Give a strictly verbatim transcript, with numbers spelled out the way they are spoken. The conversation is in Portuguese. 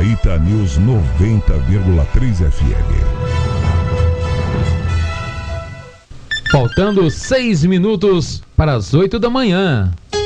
Ita News noventa vírgula três F M. Faltando seis minutos para as oito da manhã.